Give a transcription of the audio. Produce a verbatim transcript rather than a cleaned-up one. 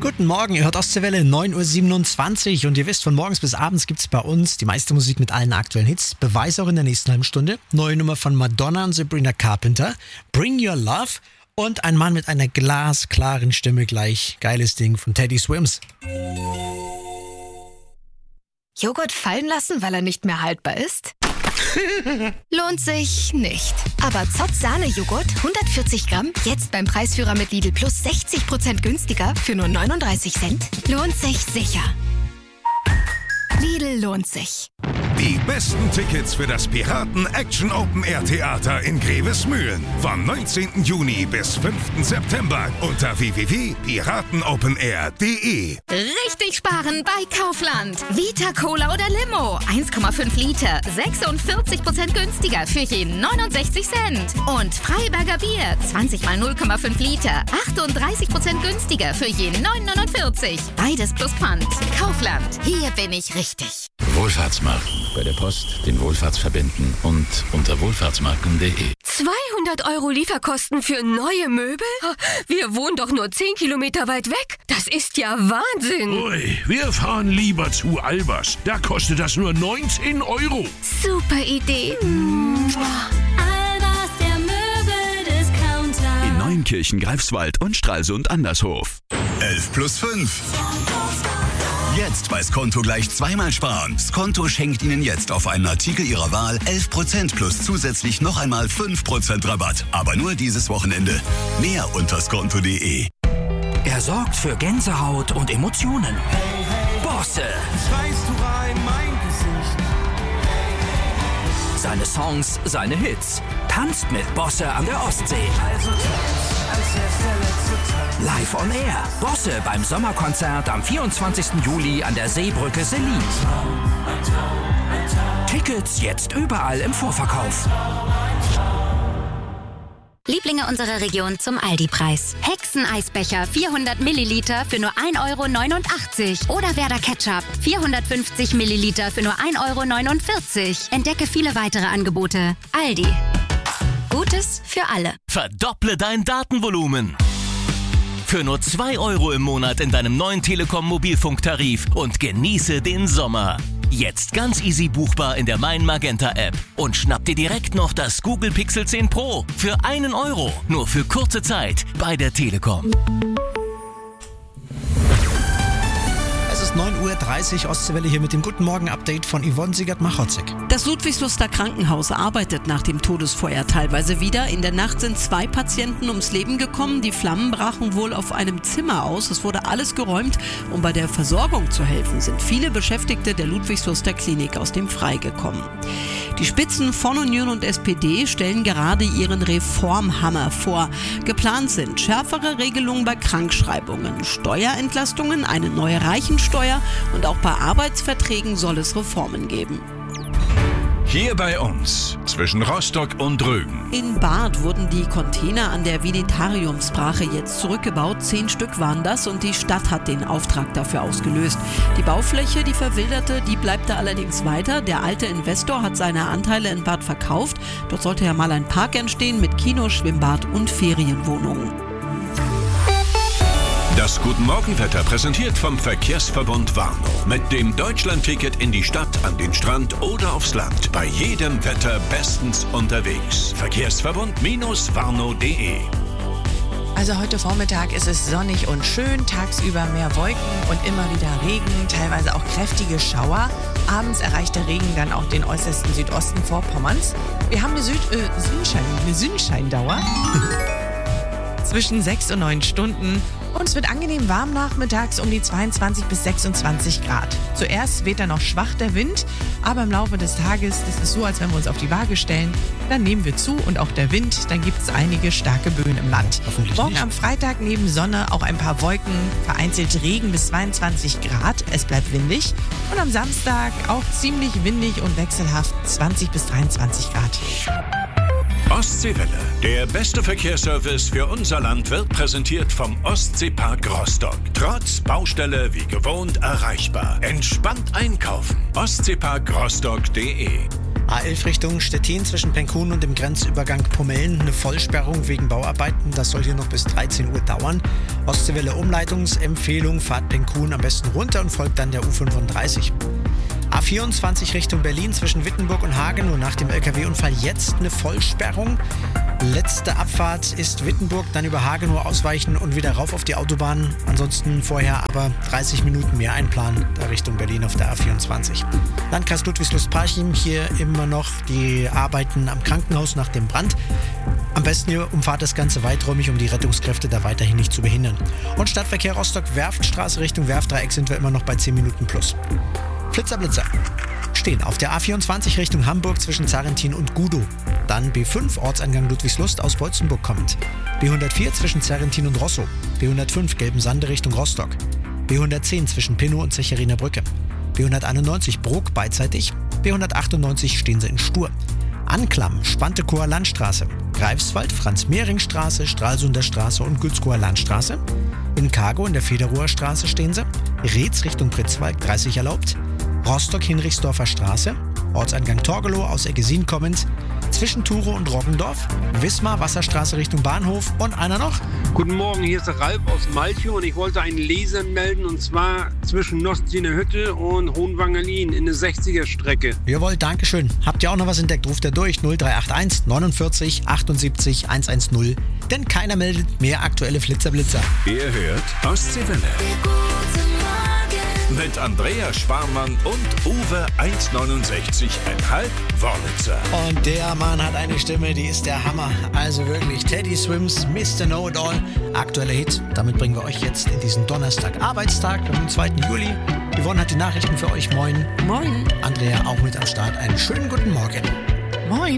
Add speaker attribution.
Speaker 1: Guten Morgen, ihr hört Ostseewelle, neun Uhr siebenundzwanzig und ihr wisst, von morgens bis abends gibt's bei uns die meiste Musik mit allen aktuellen Hits. Beweis auch in der nächsten halben Stunde. Neue Nummer von Madonna und Sabrina Carpenter, Bring Your Love und ein Mann mit einer glasklaren Stimme gleich. Geiles Ding von Teddy Swims.
Speaker 2: Joghurt fallen lassen, weil er nicht mehr haltbar ist? Lohnt sich nicht. Aber Zott Sahne-Joghurt, hundertvierzig Gramm, jetzt beim Preisführer mit Lidl Plus sechzig Prozent günstiger für nur neununddreißig Cent. Lohnt sich sicher. Lidl lohnt sich.
Speaker 3: Die besten Tickets für das Piraten Action Open Air Theater in Grevesmühlen vom neunzehnten Juni bis fünften September unter w w w punkt piratenopenair punkt de.
Speaker 2: Richtig sparen bei Kaufland. Vita Cola oder Limo, eins Komma fünf Liter, sechsundvierzig Prozent günstiger für jeden neunundsechzig Cent. Und Freiberger Bier, zwanzig mal null Komma fünf Liter, achtunddreißig Prozent günstiger für jeden neun neunundvierzig. Beides plus Pfand. Kaufland, hier bin ich richtig.
Speaker 4: Wohlfahrtsmarken. Bei der Post den Wohlfahrtsverbänden und unter wohlfahrtsmarken punkt de.
Speaker 5: zweihundert Euro Lieferkosten für neue Möbel? Wir wohnen doch nur zehn Kilometer weit weg. Das ist ja Wahnsinn.
Speaker 6: Ui, wir fahren lieber zu Albers. Da kostet das nur neunzehn Euro.
Speaker 5: Super Idee.
Speaker 7: Albers, der Möbeldiscounter.
Speaker 8: In Neunkirchen, Greifswald und Stralsund Andershof.
Speaker 3: elf plus fünf.
Speaker 8: Jetzt bei Skonto gleich zweimal sparen. Skonto schenkt Ihnen jetzt auf einen Artikel Ihrer Wahl elf Prozent plus zusätzlich noch einmal fünf Prozent Rabatt. Aber nur dieses Wochenende. Mehr unter skonto punkt de.
Speaker 9: Er sorgt für Gänsehaut und Emotionen. Bosse.
Speaker 10: Schreist du rein, mein Gesicht.
Speaker 9: Seine Songs, seine Hits. Tanzt mit Bosse an der Ostsee.
Speaker 10: Also tanz, als wär's der letzte Tag.
Speaker 9: Live on Air. Bosse beim Sommerkonzert am vierundzwanzigsten Juli an der Seebrücke Selin. Tickets jetzt überall im Vorverkauf.
Speaker 11: Lieblinge unserer Region zum Aldi-Preis. Hexeneisbecher vierhundert Milliliter für nur ein Euro neunundachtzig. Oder Werder Ketchup vierhundertfünfzig Milliliter für nur ein Euro neunundvierzig. Entdecke viele weitere Angebote. Aldi. Gutes für alle.
Speaker 12: Verdopple dein Datenvolumen. Für nur zwei Euro im Monat in deinem neuen Telekom-Mobilfunktarif und genieße den Sommer. Jetzt ganz easy buchbar in der Mein Magenta App. Und schnapp dir direkt noch das Google Pixel zehn Pro für einen Euro. Nur für kurze Zeit bei der Telekom.
Speaker 1: Es ist neun Uhr dreißig, Ostseewelle hier mit dem Guten Morgen-Update von Yvonne Siegert-Machotzek.
Speaker 13: Das Ludwigsluster Krankenhaus arbeitet nach dem Todesfeuer teilweise wieder. In der Nacht sind zwei Patienten ums Leben gekommen. Die Flammen brachen wohl auf einem Zimmer aus. Es wurde alles geräumt. Um bei der Versorgung zu helfen, sind viele Beschäftigte der Ludwigsluster Klinik aus dem Freie gekommen. Die Spitzen von Union und S P D stellen gerade ihren Reformhammer vor. Geplant sind schärfere Regelungen bei Krankschreibungen, Steuerentlastungen, eine neue Reichensteuer und auch bei Arbeitsverträgen soll es Reformen geben.
Speaker 3: Hier bei uns, zwischen Rostock und Rügen.
Speaker 13: In Barth wurden die Container an der Venetariumsbrache jetzt zurückgebaut. Zehn Stück waren das und die Stadt hat den Auftrag dafür ausgelöst. Die Baufläche, die verwilderte, die bleibt da allerdings weiter. Der alte Investor hat seine Anteile in Barth verkauft. Dort sollte ja mal ein Park entstehen mit Kino, Schwimmbad und Ferienwohnungen.
Speaker 3: Das Guten-Morgen-Wetter präsentiert vom Verkehrsverbund Warnow. Mit dem Deutschland-Ticket in die Stadt, an den Strand oder aufs Land. Bei jedem Wetter bestens unterwegs. Verkehrsverbund-warnow punkt de.
Speaker 14: Also heute Vormittag ist es sonnig und schön, tagsüber mehr Wolken und immer wieder Regen, teilweise auch kräftige Schauer. Abends erreicht der Regen dann auch den äußersten Südosten Vorpommerns. Wir haben eine, Süd äh, Sonnenschein, eine Sonnenscheindauer zwischen sechs und neun Stunden. Und es wird angenehm warm nachmittags um die zweiundzwanzig bis sechsundzwanzig Grad. Zuerst weht dann noch schwach der Wind, aber im Laufe des Tages ist es so, als wenn wir uns auf die Waage stellen. Dann nehmen wir zu und auch der Wind, dann gibt es einige starke Böen im Land. Morgen am Freitag neben Sonne auch ein paar Wolken, vereinzelt Regen bis zweiundzwanzig Grad. Es bleibt windig. Und am Samstag auch ziemlich windig und wechselhaft zwanzig bis dreiundzwanzig Grad.
Speaker 3: Ostseewelle. Der beste Verkehrsservice für unser Land wird präsentiert vom Ostseepark Rostock. Trotz Baustelle wie gewohnt erreichbar. Entspannt einkaufen. ostseepark rostock punkt de.
Speaker 1: A elf Richtung Stettin zwischen Penkun und dem Grenzübergang Pomellen. Eine Vollsperrung wegen Bauarbeiten. Das soll hier noch bis dreizehn Uhr dauern. Ostseewelle Umleitungsempfehlung. Fahrt Penkun am besten runter und folgt dann der U fünfunddreißig. A vierundzwanzig Richtung Berlin zwischen Wittenburg und Hagen. Und nach dem L K W-Unfall jetzt eine Vollsperrung. Letzte Abfahrt ist Wittenburg, dann über Hagenow ausweichen und wieder rauf auf die Autobahn. Ansonsten vorher aber dreißig Minuten mehr einplanen, da Richtung Berlin auf der A vierundzwanzig. Landkreis Ludwigslust-Parchim, hier immer noch die Arbeiten am Krankenhaus nach dem Brand. Am besten ihr umfahrt das Ganze weiträumig, um die Rettungskräfte da weiterhin nicht zu behindern. Und Stadtverkehr Rostock-Werftstraße Richtung Werftdreieck sind wir immer noch bei zehn Minuten plus. Flitzer, Blitzer. Stehen auf der A vierundzwanzig Richtung Hamburg zwischen Zarrentin und Gudow. Dann B fünf Ortseingang Ludwigslust aus Beutzenburg kommend. B hundertvier zwischen Zarrentin und Rosso. B hundertfünf Gelbensande Richtung Rostock. B hundertzehn zwischen Pinnow und Zecherinner Brücke. B hunderteinundneunzig Bruck beidseitig. B hundertachtundneunzig stehen sie in Stur. Anklam Spantekower Landstraße. Greifswald Franz-Mehring-Straße, Stralsunder Straße und Gützkower Landstraße. In Cargo in der Federower Straße stehen sie. Reetz Richtung Pritzwalk dreißig erlaubt. Rostock-Hinrichsdorfer Straße, Ortseingang Torgelow aus Eggesin kommend, zwischen Turow und Roggendorf, Wismar Wasserstraße Richtung Bahnhof und einer noch.
Speaker 15: Guten Morgen, hier ist der Ralf aus Malchow und ich wollte einen Leser melden und zwar zwischen Nostine-Hütte und Hohenwangelin in der sechziger Strecke.
Speaker 1: Jawohl, dankeschön. Habt ihr auch noch was entdeckt? Ruft ihr durch null drei acht eins neunundvierzig achtundsiebzig hundertzehn, denn keiner meldet mehr aktuelle Flitzerblitzer.
Speaker 3: Ihr hört Ostseewelle. Mit Andrea Sparmann und Uwe eins neunundsechzig Komma fünf Wörlitzer.
Speaker 1: Und der Mann hat eine Stimme, die ist der Hammer. Also wirklich, Teddy Swims, Mister Know-It-All, aktueller Hit. Damit bringen wir euch jetzt in diesen Donnerstag, Arbeitstag, am zweiten Juli. Yvonne hat die Nachrichten für euch. Moin.
Speaker 13: Moin.
Speaker 1: Andrea auch mit am Start. Einen schönen guten Morgen.
Speaker 14: Moin.